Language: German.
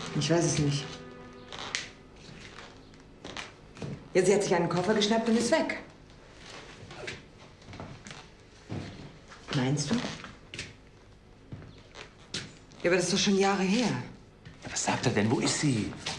Ich weiß es nicht. Ja, sie hat sich einen Koffer geschnappt und ist weg. Meinst du? Ja, aber das ist doch schon Jahre her. Was sagt er denn? Wo ist sie?